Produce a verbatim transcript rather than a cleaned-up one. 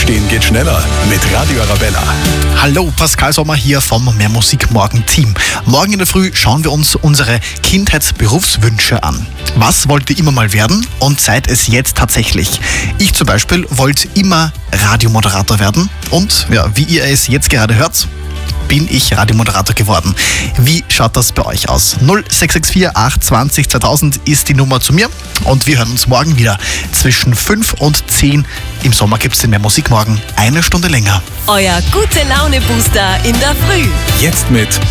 Aufstehen geht schneller mit Radio Arabella. Hallo, Pascal Sommer hier vom Mehr Musik Morgen Team. Morgen in der Früh schauen wir uns unsere Kindheitsberufswünsche an. Was wollt ihr immer mal werden und seid es jetzt tatsächlich? Ich zum Beispiel wollte immer Radiomoderator werden und ja, wie ihr es jetzt gerade hört, bin ich Radiomoderator geworden. Wie schaut das bei euch aus? null sechs sechs vier acht zwanzig zweitausend ist die Nummer zu mir und wir hören uns morgen wieder zwischen fünf und zehn. Im Sommer gibt es den Mehr Musik morgen eine Stunde länger. Euer Gute-Laune-Booster in der Früh. Jetzt mit